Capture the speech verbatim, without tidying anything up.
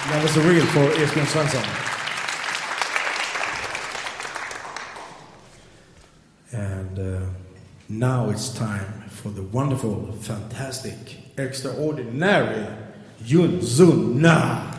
That was the real for Esbjörn Svensson. And uh, now it's time for the wonderful, fantastic, extraordinary Yun Sun Na.